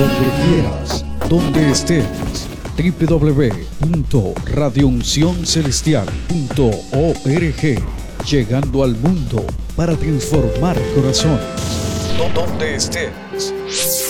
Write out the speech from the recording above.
donde quieras, donde estés. www.radiouncioncelestial.org, llegando al mundo para transformar corazones. Donde estés.